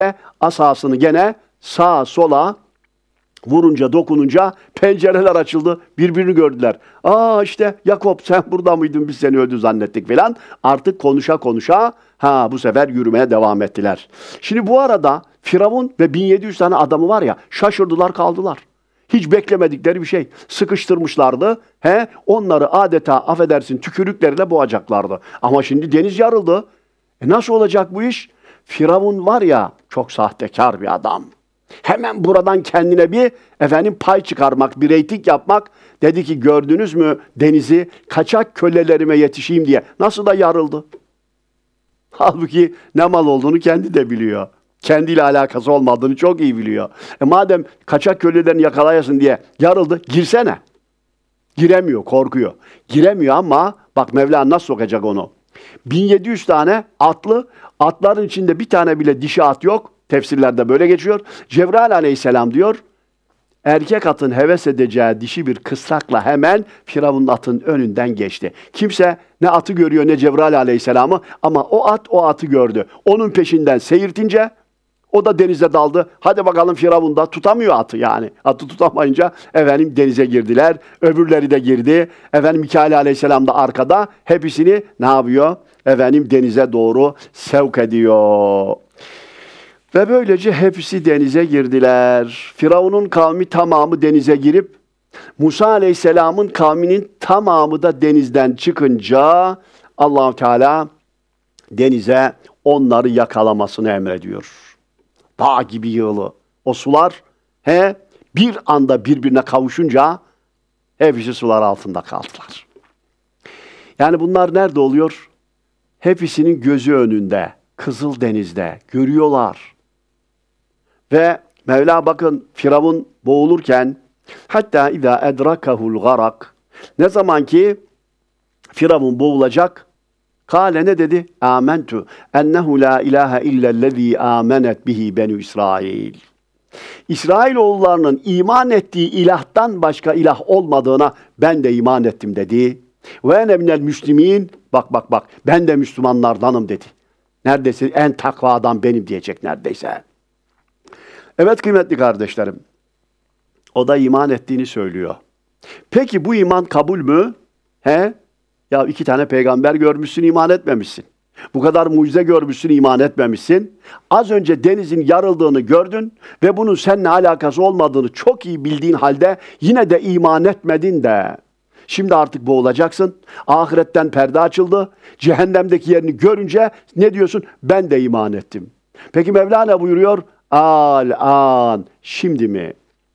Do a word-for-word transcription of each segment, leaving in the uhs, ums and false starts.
asasını gene sağa sola vurunca, dokununca pencereler açıldı. Birbirini gördüler. Aa işte Yakup sen burada mıydın, biz seni öldü zannettik falan. Artık konuşa konuşa ha bu sefer yürümeye devam ettiler. Şimdi bu arada Firavun ve bin yedi yüz tane adamı var ya, şaşırdılar kaldılar. Hiç beklemedikleri bir şey. Sıkıştırmışlardı. He, onları adeta affedersin tükürükleriyle boğacaklardı. Ama şimdi deniz yarıldı. E nasıl olacak bu iş? Firavun var ya, çok sahtekar bir adam. Hemen buradan kendine bir efendim pay çıkarmak, bir reyting yapmak. Dedi ki gördünüz mü denizi, kaçak kölelerime yetişeyim diye. Nasıl da yarıldı. Halbuki ne mal olduğunu kendi de biliyor. Kendiyle alakası olmadığını çok iyi biliyor. E madem kaçak kölelerini yakalayasın diye yarıldı, girsene. Giremiyor, korkuyor. Giremiyor ama bak Mevla nasıl sokacak onu. bin yedi yüz tane atlı, atların içinde bir tane bile dişi at yok. Tefsirlerde böyle geçiyor. Cebrail aleyhisselam diyor, erkek atın heves edeceği dişi bir kısrakla hemen Firavun'un atın önünden geçti. Kimse ne atı görüyor ne Cebrail aleyhisselamı, ama o at o atı gördü. Onun peşinden seyirtince o da denize daldı. Hadi bakalım Firavun da tutamıyor atı yani. Atı tutamayınca efendim denize girdiler. Öbürleri de girdi. Efendim Mikail aleyhisselam da arkada. Hepsini ne yapıyor? Efendim denize doğru sevk ediyor. Ve böylece hepsi denize girdiler. Firavun'un kavmi tamamı denize girip, Musa Aleyhisselam'ın kavminin tamamı da denizden çıkınca Allah-u Teala denize onları yakalamasını emrediyor. Dağ gibi yığılı. O sular he, bir anda birbirine kavuşunca hepsi sular altında kaldılar. Yani bunlar nerede oluyor? Hepsinin gözü önünde, Kızıldeniz'de görüyorlar. Ve Mevla bakın Firavun boğulurken hatta izâ edrakahul garak, ne zaman ki Firavun boğulacak, kâle ne dedi? Âmentu ennehu lâ ilâhe illellezî âmenet bihi benü İsrail. İsrailoğullarının iman ettiği ilahtan başka ilah olmadığına ben de iman ettim dedi. Ve ene minel müslimîn, bak bak bak ben de Müslümanlardanım dedi. Neredeyse en takva adam benim diyecek neredeyse. Evet kıymetli kardeşlerim, o da iman ettiğini söylüyor. Peki bu iman kabul mü? He? Ya iki tane peygamber görmüşsün, iman etmemişsin. Bu kadar mucize görmüşsün, iman etmemişsin. Az önce denizin yarıldığını gördün ve bunun seninle alakası olmadığını çok iyi bildiğin halde yine de iman etmedin de. Şimdi artık boğulacaksın. Ahiretten perde açıldı. Cehennemdeki yerini görünce ne diyorsun? Ben de iman ettim. Peki Mevla ne buyuruyor? Al-an. Şimdi mi?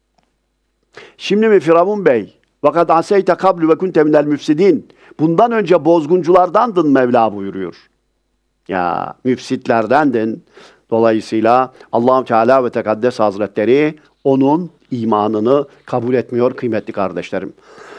Şimdi mi Firavun Bey? Vakat aseyte kablu ve kunte minel müfsidin. Bundan önce bozgunculardandın Mevla buyuruyor. Ya müfsitlerdendin. Dolayısıyla Allah-u Teala ve Tekaddes Hazretleri onun imanını kabul etmiyor kıymetli kardeşlerim.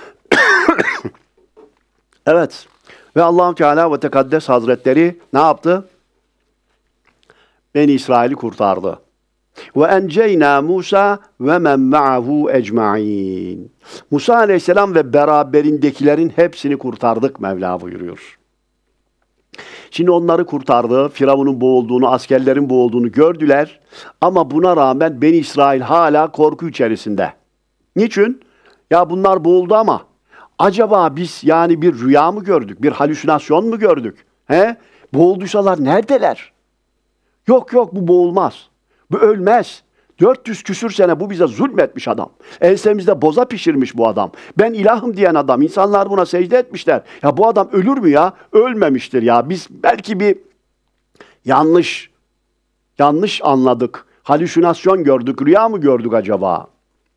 Evet. Ve Allah-u Teala ve Tekaddes Hazretleri ne yaptı? Beni İsrail'i kurtardı. Ve enceyna Musa ve men ma'ahu ecmaîn. Musa Aleyhisselam ve beraberindekilerin hepsini kurtardık Mevla buyuruyor. Şimdi onları kurtardı. Firavun'un boğulduğunu, askerlerin boğulduğunu gördüler. Ama buna rağmen Beni İsrail hala korku içerisinde. Niçin? Ya bunlar boğuldu ama acaba biz yani bir rüya mı gördük? Bir halüsinasyon mu gördük? He? Boğulduysalar neredeler? Yok yok bu boğulmaz. Bu ölmez. dört yüz küsür sene bu bize zulmetmiş adam. Ensemizde boza pişirmiş bu adam. Ben ilahım diyen adam. İnsanlar buna secde etmişler. Ya bu adam ölür mü ya? Ölmemiştir ya. Biz belki bir yanlış yanlış anladık. Halüsinasyon gördük. Rüya mı gördük acaba?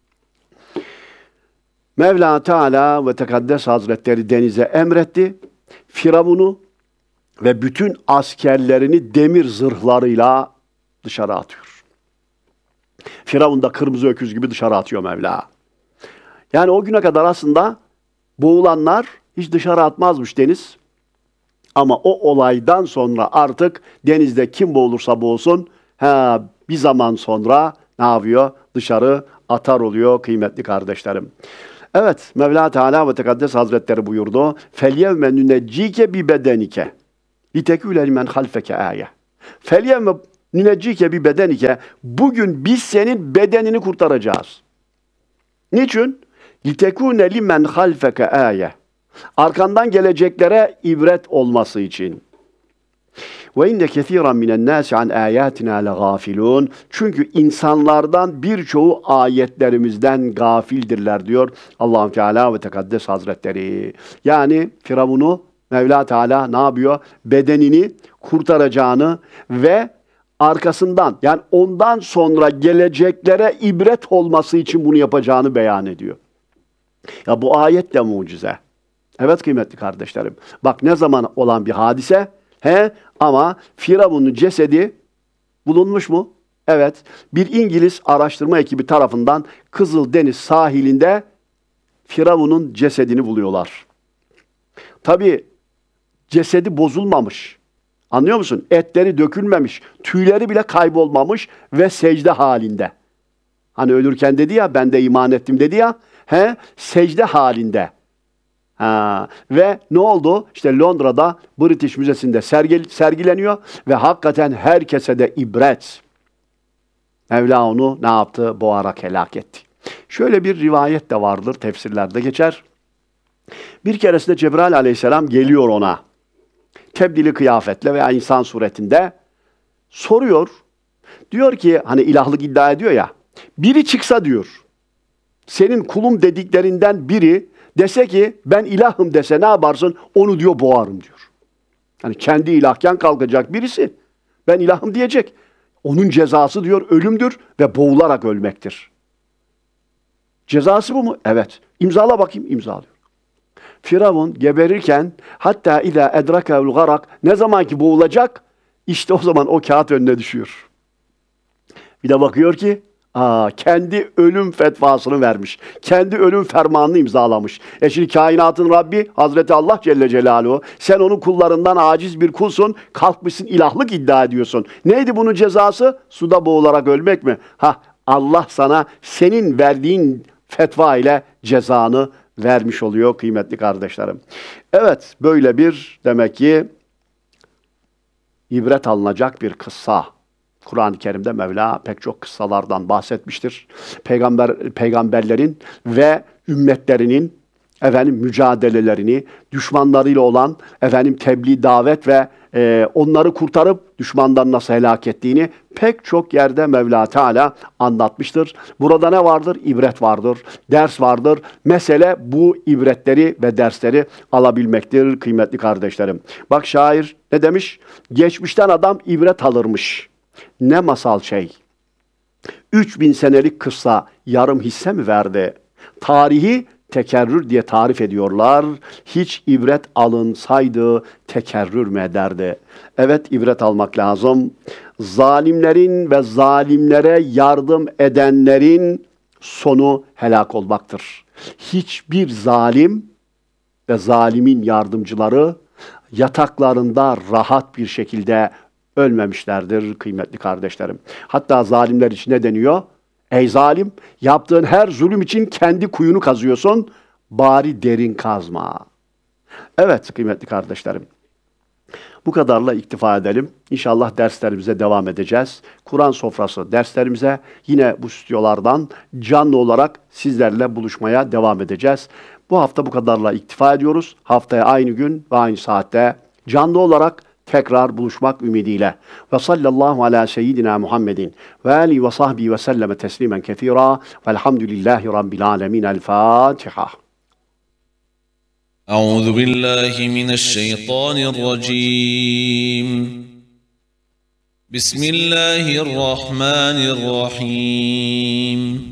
Mevla Teala ve Tekaddes Hazretleri denize emretti. Firavun'u ve bütün askerlerini demir zırhlarıyla dışarı atıyor. Firavun da kırmızı öküz gibi dışarı atıyor Mevla. Yani o güne kadar aslında boğulanlar hiç dışarı atmazmış deniz. Ama o olaydan sonra artık denizde kim boğulursa boğulsun, ha, bir zaman sonra ne yapıyor? Dışarı atar oluyor kıymetli kardeşlerim. Evet, Mevla Teala ve Tekaddes Hazretleri buyurdu. فَالْيَوْمَ نُنَجِّيكَ بِبَدَنِكَ لِتَكُولَ لِمَنْ خَلْفَكَ آيَةً. فَالْيَوْمَ Nüneccike bir bedenike. Bugün biz senin bedenini kurtaracağız. Niçin? لِتَكُونَ لِمَنْ خَلْفَكَ آيَةً. Arkandan geleceklere ibret olması için. وَاِنَّ كَثِيرًا مِنَ النَّاسِ عَنْ آيَاتِنَا لَغَافِلُونَ. Çünkü insanlardan birçoğu ayetlerimizden gafildirler diyor Allah-u Teala ve Tekaddes Hazretleri. Yani Firavun'u Mevla Teala ne yapıyor? Bedenini kurtaracağını ve arkasından, yani ondan sonra geleceklere ibret olması için bunu yapacağını beyan ediyor. Ya bu ayet de mucize. Evet kıymetli kardeşlerim. Bak ne zaman olan bir hadise, he, ama Firavun'un cesedi bulunmuş mu? Evet. Bir İngiliz araştırma ekibi tarafından Kızıldeniz sahilinde Firavun'un cesedini buluyorlar. Tabii cesedi bozulmamış. Anlıyor musun? Etleri dökülmemiş, tüyleri bile kaybolmamış ve secde halinde. Hani ölürken dedi ya, ben de iman ettim dedi ya, he, secde halinde. Ha. Ve ne oldu? İşte Londra'da British Müzesi'nde sergi, sergileniyor ve hakikaten herkese de ibret. Mevla onu ne yaptı? Boğarak helak etti. Şöyle bir rivayet de vardır, tefsirlerde geçer. Bir keresinde Cebrail aleyhisselam geliyor ona. Tebdili kıyafetle veya insan suretinde soruyor. Diyor ki, hani ilahlık iddia ediyor ya, biri çıksa diyor, senin kulum dediklerinden biri dese ki ben ilahım dese ne yaparsın? Onu diyor boğarım diyor. Hani kendi ilahken kalkacak birisi ben ilahım diyecek. Onun cezası diyor ölümdür ve boğularak ölmektir. Cezası bu mu? Evet. İmzala bakayım, imzalıyor. Firavun geberirken hatta izâ edrakehul garak, ne zaman ki boğulacak işte o zaman o kağıt önüne düşüyor. Bir de bakıyor ki aa, kendi ölüm fetvasını vermiş. Kendi ölüm fermanını imzalamış. E şimdi kainatın Rabbi Hazreti Allah Celle Celaluhu, sen onun kullarından aciz bir kulsun, kalkmışsın ilahlık iddia ediyorsun. Neydi bunun cezası? Suda boğularak ölmek mi? Ha, Allah sana senin verdiğin fetva ile cezanı vermiş oluyor kıymetli kardeşlerim. Evet, böyle bir demek ki ibret alınacak bir kıssa. Kur'an-ı Kerim'de Mevla pek çok kıssalardan bahsetmiştir. Peygamber peygamberlerin ve ümmetlerinin efendim mücadelelerini, düşmanlarıyla olan efendim tebliğ, davet ve e, onları kurtarıp düşmandan nasıl helak ettiğini pek çok yerde Mevla Teala anlatmıştır. Burada ne vardır? İbret vardır, ders vardır. Mesele bu ibretleri ve dersleri alabilmektir kıymetli kardeşlerim. Bak şair ne demiş? Geçmişten adam ibret alırmış. Ne masal şey. Üç bin senelik kıssa yarım hisse mi verdi? Tarihi tekerrür diye tarif ediyorlar. Hiç ibret alınsaydı tekerrür mü ederdi? Evet, ibret almak lazım. Zalimlerin ve zalimlere yardım edenlerin sonu helak olmaktır. Hiçbir zalim ve zalimin yardımcıları yataklarında rahat bir şekilde ölmemişlerdir kıymetli kardeşlerim. Hatta zalimler için ne deniyor? Ey zalim, yaptığın her zulüm için kendi kuyunu kazıyorsun, bari derin kazma. Evet kıymetli kardeşlerim, bu kadarla iktifa edelim. İnşallah derslerimize devam edeceğiz. Kur'an sofrası derslerimize yine bu stüdyolardan canlı olarak sizlerle buluşmaya devam edeceğiz. Bu hafta bu kadarla iktifa ediyoruz. Haftaya aynı gün ve aynı saatte canlı olarak tekrar buluşmak ümidiyle. Ve sallallahu ala seyyidina Muhammedin ve alihi ve sahbihi ve selleme teslimen kethira velhamdülillahi rabbil alemin. El Fatiha. Euzu billahi mineşşeytanirracim. Bismillahirrahmanirrahim.